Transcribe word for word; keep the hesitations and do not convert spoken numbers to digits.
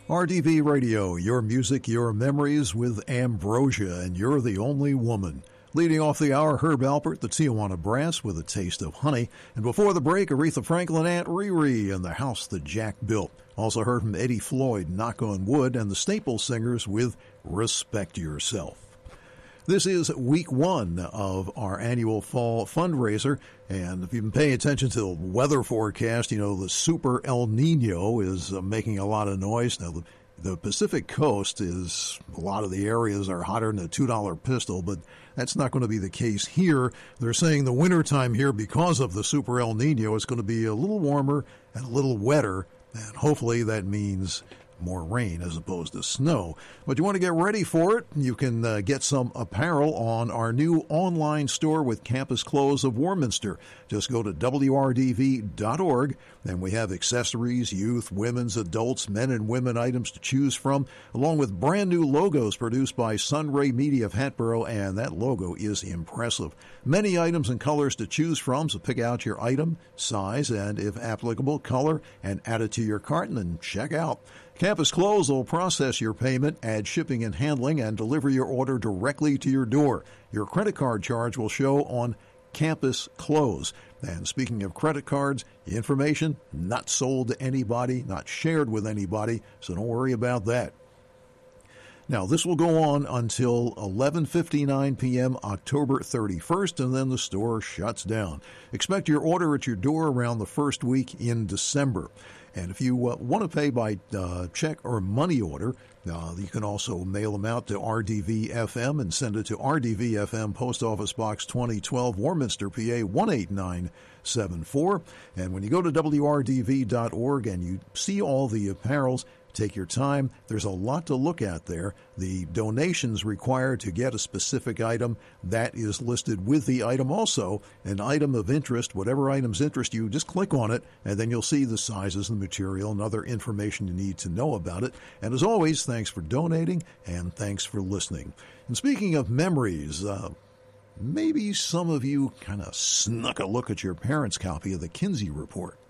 R D V Radio, your music, your memories with Ambrosia, and You're the Only Woman. Leading off the hour, Herb Alpert, the Tijuana Brass, with A Taste of Honey. And before the break, Aretha Franklin, Aunt Riri, and The House That Jack Built. Also heard from Eddie Floyd, Knock on Wood, and the Staple Singers with Respect Yourself. This is week one of our annual fall fundraiser, and if you've been paying attention to the weather forecast, you know the Super El Nino is uh, making a lot of noise. Now, the, the Pacific Coast is, a lot of the areas are hotter than a two dollar pistol, but that's not going to be the case here. They're saying the wintertime here, because of the Super El Nino, is going to be a little warmer and a little wetter, and hopefully that means more rain as opposed to snow. But you want to get ready for it, you can uh, get some apparel on our new online store with Campus Clothes of Warminster. Just go to W R D V dot org, and we have accessories, youth, women's, adults, men and women items to choose from, along with brand new logos produced by Sunray Media of Hatboro, and that logo is impressive. Many items and colors to choose from, so pick out your item, size, and if applicable, color, and add it to your cart, and then check out. Campus Clothes will process your payment, add shipping and handling, and deliver your order directly to your door. Your credit card charge will show on Campus Clothes. And speaking of credit cards, information not sold to anybody, not shared with anybody, so don't worry about that. Now, this will go on until eleven fifty-nine p.m. October thirty-first, and then the store shuts down. Expect your order at your door around the first week in December. And if you uh, want to pay by uh, check or money order, uh, you can also mail them out to R D V F M and send it to R D V F M, Post Office Box twenty twelve, Warminster, P A one eight nine seven four. And when you go to W R D V dot org and you see all the apparels, take your time. There's a lot to look at there. The donations required to get a specific item, that is listed with the item. Also, an item of interest, whatever items interest you, just click on it, and then you'll see the sizes, the material, and other information you need to know about it. And as always, thanks for donating, and thanks for listening. And speaking of memories, uh, maybe some of you kind of snuck a look at your parents' copy of the Kinsey Report.